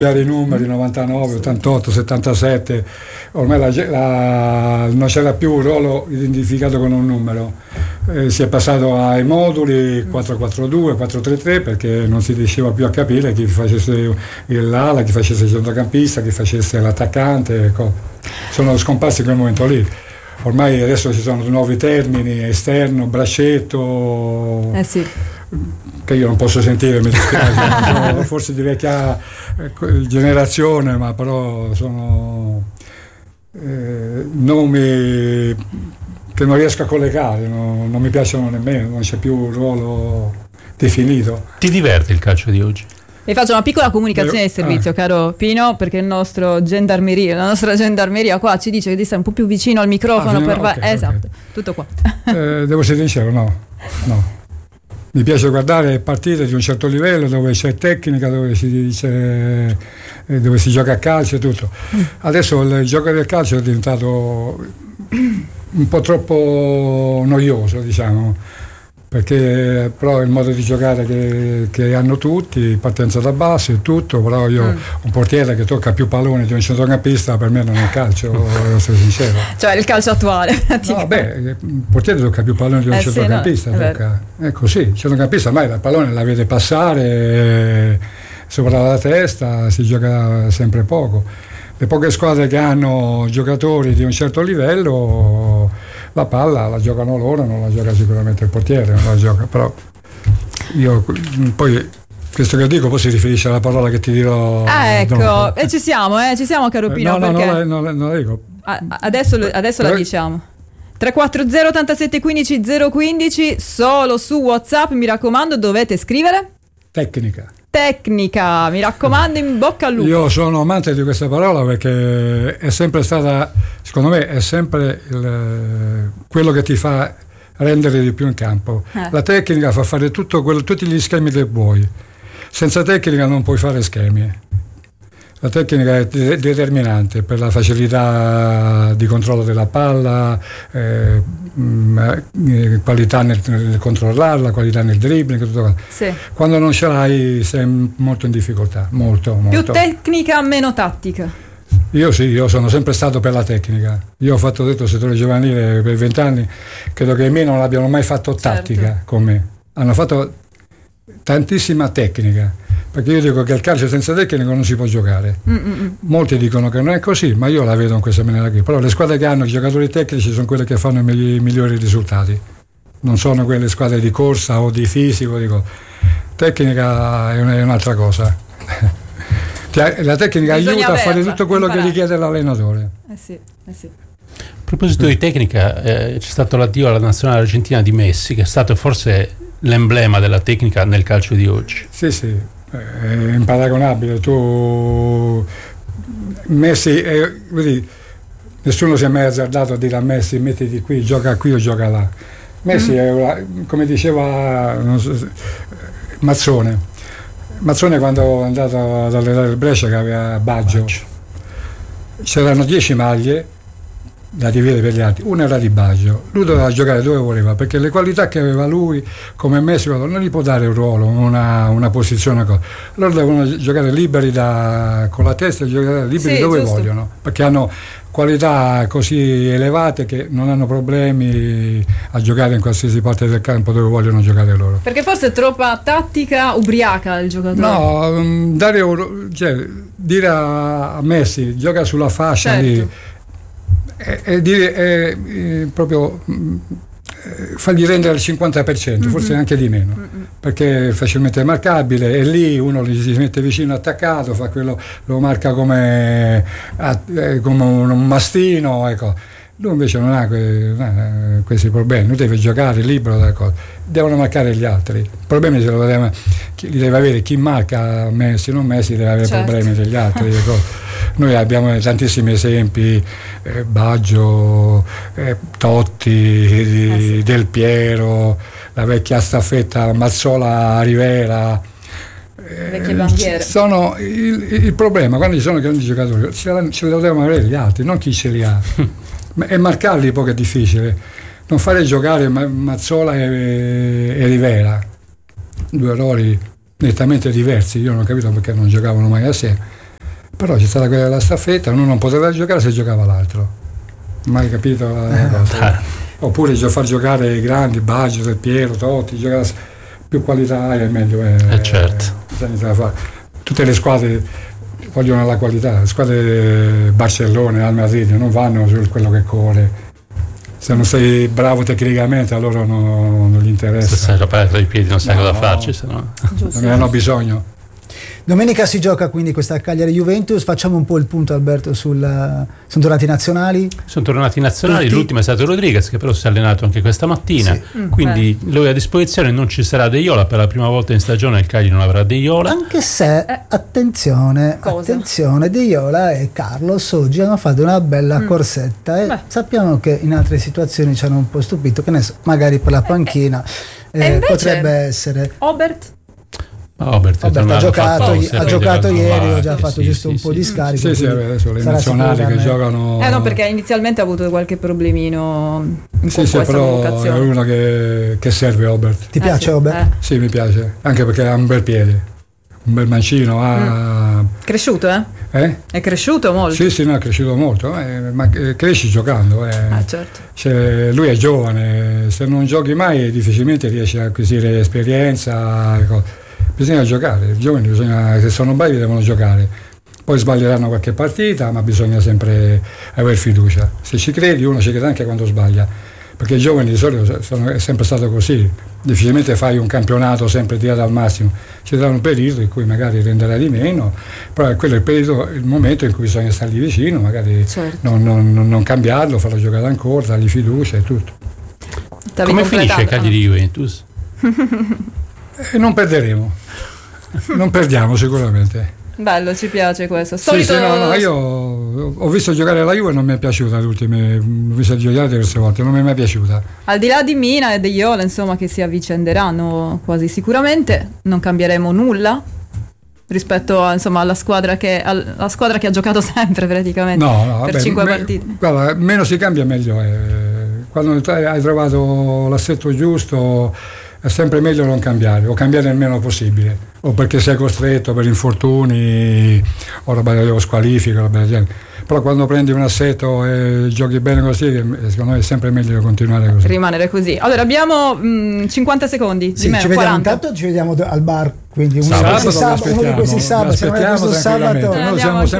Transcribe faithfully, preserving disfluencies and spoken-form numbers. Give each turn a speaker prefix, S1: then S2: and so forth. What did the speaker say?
S1: i numeri novantanove, ottantotto, settantasette, ormai la, la, non c'era più un ruolo identificato con un numero, eh, si è passato ai moduli quattro quattro due, quattro tre tre perché non si riusciva più a capire chi facesse l'ala, chi facesse il centrocampista, chi facesse l'attaccante, ecco. Sono scomparsi in quel momento lì. Ormai adesso ci sono nuovi termini, esterno, braccetto,
S2: eh sì.
S1: che io non posso sentire, mi dispiace, forse di vecchia generazione, ma però sono eh, nomi che non riesco a collegare, no, non mi piacciono nemmeno, non c'è più un ruolo definito.
S3: Ti diverte il calcio di oggi?
S2: Vi faccio una piccola comunicazione di servizio, ah. caro Pino, perché il nostro gendarmeria, la nostra gendarmeria qua ci dice che devi stare un po' più vicino al microfono
S1: ah,
S2: per
S1: okay,
S2: va- esatto,
S1: okay.
S2: tutto qua.
S1: Eh, devo essere sincero, no, no. Mi piace guardare partite di un certo livello dove c'è tecnica, dove si dice, dove si gioca a calcio e tutto. Adesso il gioco del calcio è diventato un po' troppo noioso, diciamo, perché però il modo di giocare che, che hanno tutti, partenza da basso e tutto, però io mm. un portiere che tocca più palloni di un centrocampista per me non è calcio, devo essere sincero.
S2: Cioè il calcio attuale.
S1: No, beh, il portiere tocca più palloni di un eh centrocampista, sì, no, tocca. È così, il centrocampista ormai il pallone la vede passare sopra la testa, si gioca sempre poco. Le poche squadre che hanno giocatori di un certo livello, la palla la giocano loro, non la gioca sicuramente il portiere, non la gioca, però io poi questo che dico poi si riferisce alla parola che ti dirò.
S2: Ah, ecco, dopo. E ci siamo, eh, ci siamo, caro Pino.
S1: No, no,
S2: perché...
S1: non, la, non, la, non la dico.
S2: A, adesso adesso la diciamo. tre quattro zero ottantasette quindici zero quindici, solo su WhatsApp, mi raccomando, dovete scrivere
S1: tecnica.
S2: Tecnica, mi raccomando, in bocca al lupo.
S1: Io sono amante di questa parola perché è sempre stata, secondo me, è sempre il, quello che ti fa rendere di più in campo. Eh. La tecnica fa fare tutto quello, tutti gli schemi che vuoi. Senza tecnica non puoi fare schemi. La tecnica è determinante per la facilità di controllo della palla, eh, mh, qualità nel, nel controllarla, qualità nel dribbling, tutto.
S2: Sì.
S1: Quando non ce l'hai sei molto in difficoltà, molto, molto.
S2: Più tecnica, meno tattica.
S1: Io sì, io sono sempre stato per la tecnica. Io ho fatto detto settore giovanile per vent'anni, credo che i miei non abbiano mai fatto tattica, certo, con me. Hanno fatto tantissima tecnica. Perché io dico che il calcio senza tecnica non si può giocare. Mm-mm. Molti dicono che non è così, ma io la vedo in questa maniera qui. Però le squadre che hanno i giocatori tecnici sono quelle che fanno i migliori, migliori risultati. Non sono quelle squadre di corsa o di fisico. Dico. Tecnica è un'altra cosa. La tecnica Bisogna aiuta averla, a fare tutto quello imparare. Che richiede l'allenatore.
S2: Eh sì, eh sì. A
S3: proposito di tecnica, eh, c'è stato l'addio alla nazionale argentina di Messi, che è stato forse l'emblema della tecnica nel calcio di oggi.
S1: Sì, sì. È imparagonabile. Tu Messi è, vedi, nessuno si è mai azzardato a dire a Messi mettiti qui, gioca qui o gioca là. Messi mm. è una, come diceva non so, Mazzone Mazzone quando è andato ad allenare il Brescia, che aveva Baggio, Baggio. C'erano dieci maglie da dividere per gli altri, una era di Baggio, lui doveva giocare dove voleva, perché le qualità che aveva lui come Messi non gli può dare un ruolo, una, una posizione, cosa. Loro devono giocare liberi da, con la testa, giocare liberi sì, dove giusto. Vogliono, perché hanno qualità così elevate che non hanno problemi a giocare in qualsiasi parte del campo dove vogliono giocare loro.
S2: Perché forse è troppa tattica ubriaca il giocatore.
S1: No, dare, cioè, dire a Messi gioca sulla fascia, certo. lì E, e dire è, è proprio è, fargli rendere il cinquanta per cento, mm-hmm. forse anche di meno, mm-hmm. perché è facilmente marcabile e lì uno gli si mette vicino attaccato, fa quello, lo marca come, come un mastino, ecco. Lui invece non ha, que, non ha questi problemi, lui deve giocare libero da cosa. Devono marcare gli altri. I problemi se lo deve, li deve avere chi marca Messi, non Messi deve avere certo. problemi degli altri. Ecco. Noi abbiamo tantissimi esempi, eh, Baggio, eh, Totti, di, eh sì. Del Piero, la vecchia staffetta Mazzola-Rivera.
S2: Eh,
S1: sono il, il problema quando ci sono grandi giocatori ce, ce li devono avere gli altri, non chi ce li ha. E marcarli poi è difficile, non fare giocare Mazzola e, e Rivera, due ruoli nettamente diversi. Io non ho capito perché non giocavano mai assieme, Però c'è stata quella della staffetta, uno non poteva giocare se giocava l'altro. Mai capito la cosa? Oppure far giocare i grandi, Baggio, Del Piero, Totti, giocare più qualità hai, è meglio. È,
S3: eh certo.
S1: È, tutte le squadre vogliono la qualità, le squadre Barcellona, Real Madrid non vanno su quello che corre. Se non sei bravo tecnicamente, a loro non, non gli interessa.
S3: Se sai la paletta dei piedi non sai
S1: no,
S3: cosa
S1: no.
S3: farci, se no.
S1: Non ne hanno bisogno.
S4: Domenica si gioca quindi questa Cagliari-Juventus. Facciamo un po' il punto, Alberto, sul sono tornati i nazionali?
S3: Sono tornati i nazionali,
S4: Tutti?
S3: l'ultimo è stato Rodriguez, che però si è allenato anche questa mattina,
S4: Sì.
S2: Mm,
S3: quindi
S2: beh.
S3: lui è a disposizione, non ci sarà De Iola, per la prima volta in stagione il Cagliari non avrà De Iola.
S4: Anche se,
S2: Eh.
S4: attenzione,
S2: Cosa?
S4: attenzione, De Iola e Carlos oggi hanno fatto una bella
S2: Mm.
S4: corsetta e
S2: Beh.
S4: sappiamo che in altre situazioni ci hanno un po' stupito, che ne so, magari per la panchina
S2: E
S4: eh,
S2: invece-
S4: potrebbe essere.
S2: Obert?
S3: Robert,
S4: Vabbè, ha giocato, ha giocato ieri, ho già
S3: sì,
S4: fatto
S3: sì,
S4: giusto
S3: sì,
S4: un po'
S3: sì.
S4: di scarico.
S1: Sì, sì,
S4: quindi
S1: adesso le
S4: sarà
S1: nazionali che
S4: sicuramente-
S1: giocano.
S2: Eh no, perché inizialmente ha avuto qualche problemino in
S1: Sì, sì,
S2: questa
S1: però è
S2: convocazione.
S1: uno che, che serve Robert.
S4: Ti
S2: Eh,
S4: piace,
S2: sì.
S4: Robert?
S2: Eh.
S1: Sì, mi piace, anche perché ha un bel piede, un bel mancino. Ha,
S2: Cresciuto, eh?
S1: eh?
S2: È cresciuto molto.
S1: Sì, sì, no, è cresciuto molto, eh, ma eh, cresci giocando. eh.
S2: Ah, certo.
S1: Cioè, lui è giovane, se non giochi mai difficilmente riesci a acquisire esperienza. Ecco. Bisogna giocare, i giovani bisogna, se sono bravi devono giocare. Poi sbaglieranno qualche partita, ma bisogna sempre avere fiducia. Se ci credi, uno ci crede anche quando sbaglia, perché i giovani di solito sono, è sempre stato così. Difficilmente fai un campionato sempre tirato al massimo, ci sarà un periodo in cui magari renderai di meno, però quello è il periodo, il momento in cui bisogna stargli vicino, magari
S2: Certo.
S1: non, non, non cambiarlo, farlo giocare ancora, dargli fiducia e tutto.
S2: Stavi
S3: Come finisce
S2: completando.
S3: Cagliari Juventus?
S1: E non perderemo, non perdiamo sicuramente.
S2: Bello, ci piace questo.
S1: Sì,
S2: Solito...
S1: sì, no, no, io ho visto giocare la Juve e non mi è piaciuta le ultime, ho visto giocare diverse volte, non mi è mai piaciuta.
S2: Al di là di Mina e De Iola, insomma, che si avvicenderanno quasi sicuramente, non cambieremo nulla rispetto a, insomma, alla squadra che alla squadra che ha giocato sempre praticamente
S1: No, no,
S2: per
S1: vabbè,
S2: cinque
S1: me-
S2: partite.
S1: Guarda, meno si cambia meglio è. Quando hai trovato l'assetto giusto è sempre meglio non cambiare o cambiare il meno possibile, o perché sei costretto per infortuni o roba dello squalifica, roba del genere. Però quando prendi un assetto e giochi bene così, secondo me è sempre meglio continuare così.
S2: Rimanere così. Allora abbiamo mh, cinquanta secondi,
S4: Sì,
S2: di meno,
S4: ci vediamo
S2: quaranta.
S4: intanto, ci vediamo al bar, quindi uno
S3: Sabato
S4: di questi
S1: lo
S4: sab- uno di questi
S1: aspettiamo,
S4: sabato,
S1: lo
S4: siamo
S1: aspettiamo
S4: questo sabato.
S1: tranquillamente.
S2: Eh,
S1: Noi
S2: andiamo
S1: siamo
S2: anche